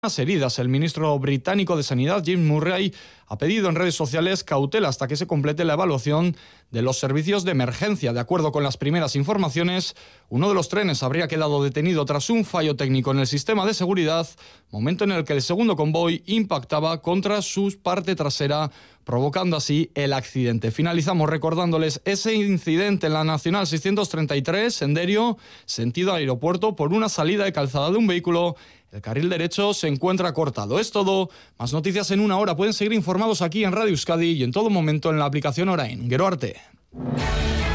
heridas. El ministro británico de Sanidad, Jim Murray, ha pedido en redes sociales cautela hasta que se complete la evaluación de los servicios de emergencia. De acuerdo con las primeras informaciones, uno de los trenes habría quedado detenido tras un fallo técnico en el sistema de seguridad, momento en el que el segundo convoy impactaba contra su parte trasera, provocando así el accidente. Finalizamos recordándoles ese incidente en la Nacional 633, en Derio, sentido aeropuerto, por una salida de calzada de un vehículo. El carril derecho se encuentra cortado. Es todo. Más noticias en una hora. Pueden seguir informados aquí en Radio Euskadi y en todo momento en la aplicación Orain. Gero arte.